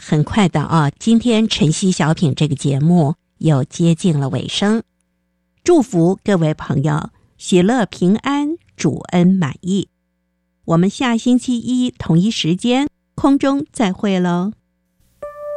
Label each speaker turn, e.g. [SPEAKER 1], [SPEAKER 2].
[SPEAKER 1] 很快的啊，今天晨曦小品这个节目又接近了尾声，祝福各位朋友喜乐平安，主恩满意。我们下星期一同一时间空中再会喽。